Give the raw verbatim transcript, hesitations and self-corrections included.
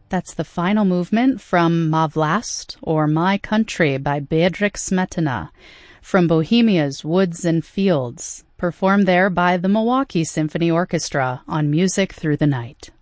That's the final movement from Ma Vlast, or My Country, by Bedřich Smetana, from Bohemia's Woods and Fields, performed there by the Milwaukee Symphony Orchestra on Music Through the Night.